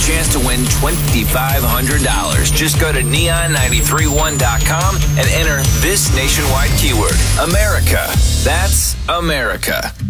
chance to win $2,500. Just go to neon931.com and enter this nationwide keyword, America. That's America.